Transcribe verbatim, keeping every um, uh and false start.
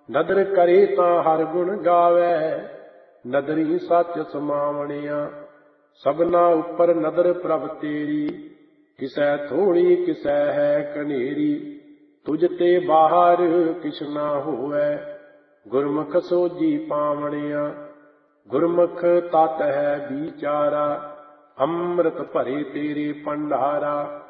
ਨਦਰ ਕਰੇ ਤਾਂ ਹਰ ਗੁਣ ਗਾਵੈ, ਨਦਰੀ ਸੱਚ ਸਮਾਵਣਿਆ। ਸਭਨਾ ਉੱਪਰ ਨਦਰ ਪ੍ਰਭ ਤੇਰੀ, ਕਿਸੈ ਥੋੜੀ ਕਿਸੈ ਹੈ ਕਨੇਰੀ। ਤੁਝ ਤੇ ਬਾਹਰ ਕਿਛ ਨਾ ਹੋਵੈ, ਗੁਰਮੁਖ ਸੋਝੀ ਪਾਵਣਿਆ। ਗੁਰਮੁਖ ਤਤ ਹੈ ਵਿਚਾਰਾ, ਅੰਮ੍ਰਿਤ ਭਰੇ ਤੇਰੇ ਭੰਡਾਰਾ।